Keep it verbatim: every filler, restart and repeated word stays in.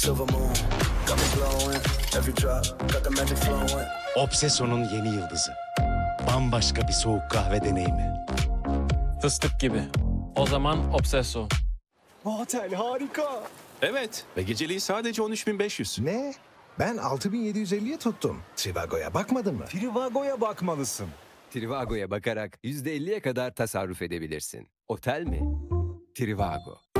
silver moon, got me glowing. Every drop, got the magic flowing. Obsesso'nun yeni yıldızı. Bambaşka bir soğuk kahve deneyimi. Fıstık gibi. O zaman Obsesso. Bu otel harika. Evet ve geceliği sadece on üç bin beş yüz. Ne? Ben altı bin yedi yüz elliye tuttum. Trivago'ya bakmadın mı? Trivago'ya bakmalısın. Trivago'ya bakarak yüzde elliye kadar tasarruf edebilirsin. Otel mi? Trivago.